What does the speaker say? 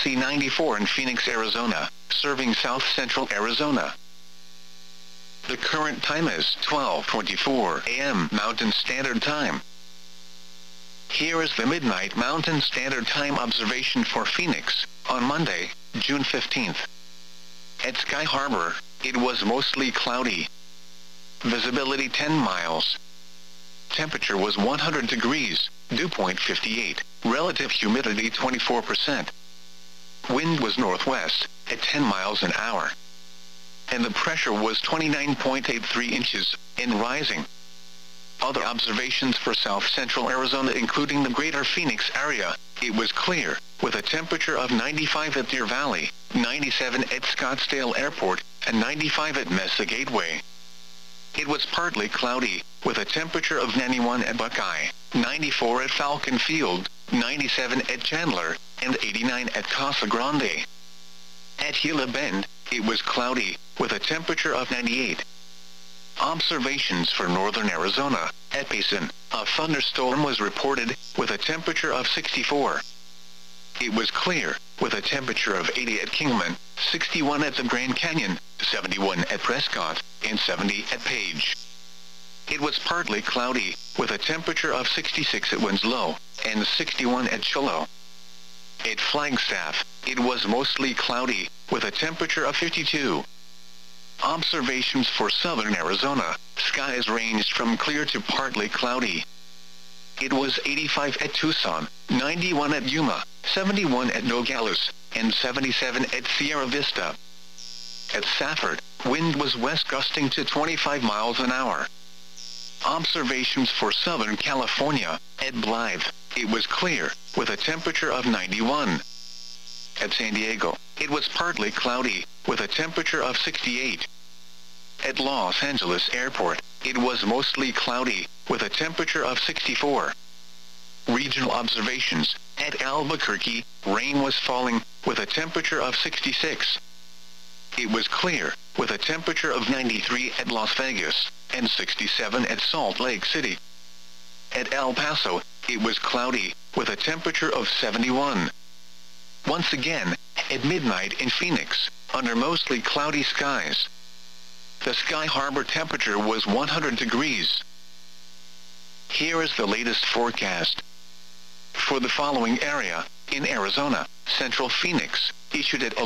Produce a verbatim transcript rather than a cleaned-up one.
C ninety-four in Phoenix, Arizona, serving south-central Arizona. The current time is twelve twenty-four a m Mountain Standard Time. Here is the Midnight Mountain Standard Time observation for Phoenix, on Monday, June fifteenth. At Sky Harbor, it was mostly cloudy. Visibility ten miles. Temperature was one hundred degrees, dew point fifty-eight, relative humidity twenty-four percent. Wind was northwest, at ten miles an hour. And the pressure was twenty-nine point eight three inches, and rising. Other observations for south-central Arizona including the greater Phoenix area, it was clear, with a temperature of ninety-five at Deer Valley, ninety-seven at Scottsdale Airport, and ninety-five at Mesa Gateway. It was partly cloudy, with a temperature of ninety-one at Buckeye, ninety-four at Falcon Field, ninety-seven at Chandler, and eighty-nine at Casa Grande. At Gila Bend, it was cloudy, with a temperature of ninety-eight. Observations for northern Arizona, at Payson, a thunderstorm was reported, with a temperature of sixty-four. It was clear, with a temperature of eighty at Kingman, sixty-one at the Grand Canyon, seventy-one at Prescott, and seventy at Page. It was partly cloudy, with a temperature of sixty-six at Winslow, and sixty-one at Shiloh. At Flagstaff, it was mostly cloudy, with a temperature of fifty-two. Observations for southern Arizona, skies ranged from clear to partly cloudy. It was eighty-five at Tucson, ninety-one at Yuma, seventy-one at Nogales, and seventy-seven at Sierra Vista. At Safford, wind was west gusting to twenty-five miles an hour. Observations for southern California, at Blythe, it was clear, with a temperature of ninety-one. At San Diego, it was partly cloudy, with a temperature of sixty-eight. At Los Angeles Airport, it was mostly cloudy, with a temperature of sixty-four. Regional observations, at Albuquerque, rain was falling, with a temperature of sixty-six. It was clear, with a temperature of ninety-three at Las Vegas, and sixty-seven at Salt Lake City. At El Paso, it was cloudy, with a temperature of seventy-one. Once again, at midnight in Phoenix, under mostly cloudy skies. The Sky Harbor temperature was one hundred degrees. Here is the latest forecast. For the following area, in Arizona, central Phoenix, issued at